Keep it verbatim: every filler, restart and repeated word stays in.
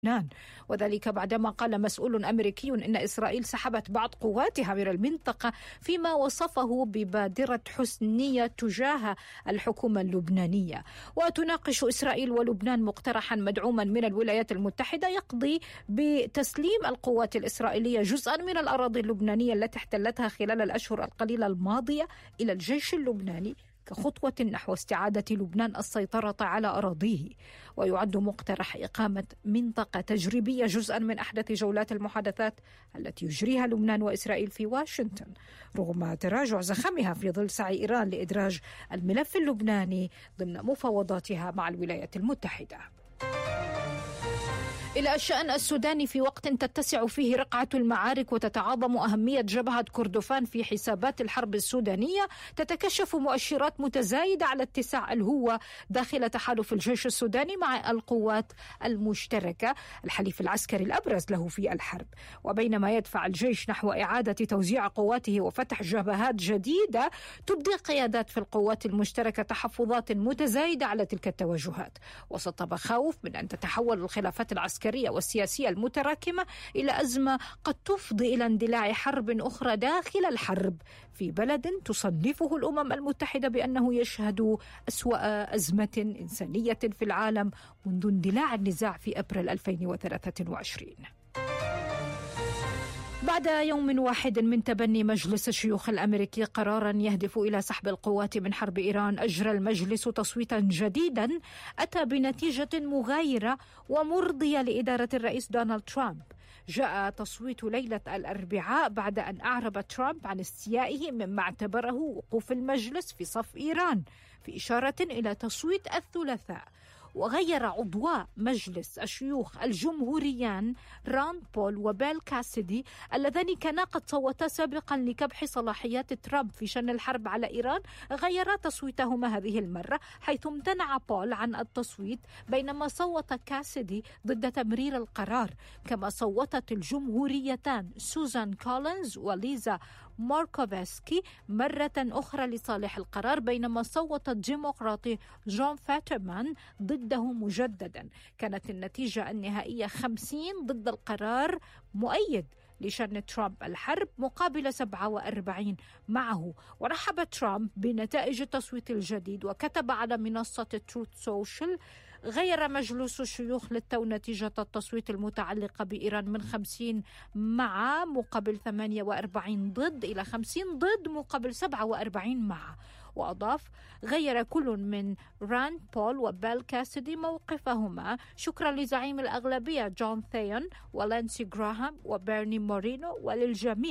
لبنان، وذلك بعدما قال مسؤول أمريكي إن إسرائيل سحبت بعض قواتها من المنطقة فيما وصفه ببادرة حسنية تجاه الحكومة اللبنانية. وتناقش إسرائيل ولبنان مقترحا مدعوما من الولايات المتحدة يقضي بتسليم القوات الإسرائيلية جزءا من الأراضي اللبنانية التي احتلتها خلال الأشهر القليلة الماضية إلى الجيش اللبناني كخطوة نحو استعادة لبنان السيطرة على أراضيه. ويعد مقترح إقامة منطقة تجريبية جزءا من أحدث جولات المحادثات التي يجريها لبنان وإسرائيل في واشنطن رغم تراجع زخمها في ظل سعي إيران لإدراج الملف اللبناني ضمن مفاوضاتها مع الولايات المتحدة. إلى الشأن السوداني في وقت تتسع فيه رقعة المعارك وتتعاظم أهمية جبهة كردفان في حسابات الحرب السودانية، تتكشف مؤشرات متزايدة على اتساع الهوة داخل تحالف الجيش السوداني مع القوات المشتركة الحليف العسكري الأبرز له في الحرب. وبينما يدفع الجيش نحو إعادة توزيع قواته وفتح جبهات جديدة، تبدي قيادات في القوات المشتركة تحفظات متزايدة على تلك التوجهات وسط مخاوف من أن تتحول الخلافات العسكرية والسياسية المتراكمة إلى أزمة قد تفضي إلى اندلاع حرب أخرى داخل الحرب في بلد تصنفه الأمم المتحدة بأنه يشهد أسوأ أزمة إنسانية في العالم منذ اندلاع النزاع في أبريل ألفين وثلاثة وعشرين. بعد يوم واحد من تبني مجلس الشيوخ الأمريكي قرارا يهدف إلى سحب القوات من حرب إيران، أجرى المجلس تصويتا جديدا أتى بنتيجة مغايرة ومرضية لإدارة الرئيس دونالد ترامب. جاء تصويت ليلة الأربعاء بعد أن أعرب ترامب عن استيائه مما اعتبره وقوف المجلس في صف إيران، في إشارة إلى تصويت الثلاثاء. وغير عضواء مجلس الشيوخ الجمهوريان راند بول وبيل كاسيدي اللذان كانا قد صوتا سابقا لكبح صلاحيات ترامب في شن الحرب على إيران، غيرا تصويتهما هذه المرة، حيث امتنع بول عن التصويت بينما صوت كاسيدي ضد تمرير القرار. كما صوتت الجمهوريتان سوزان كولينز وليزا ماركوفسكي مرة أخرى لصالح القرار، بينما صوت الديمقراطي جون فاترمان ضده مجددا. كانت النتيجة النهائية خمسين ضد القرار مؤيد لشن ترامب الحرب مقابل سبعة وأربعين معه. ورحب ترامب بنتائج التصويت الجديد وكتب على منصة تروث سوشيال: غير مجلس الشيوخ للتو نتيجة التصويت المتعلقة بإيران من خمسين مع مقابل ثمانية وأربعين ضد إلى خمسين ضد مقابل سبعة وأربعين مع. وأضاف: غير كل من راند بول وبيل كاسيدي موقفهما شكرا لزعيم الأغلبية جون ثيون ولانسي غراهام وبيرني مورينو وللجميع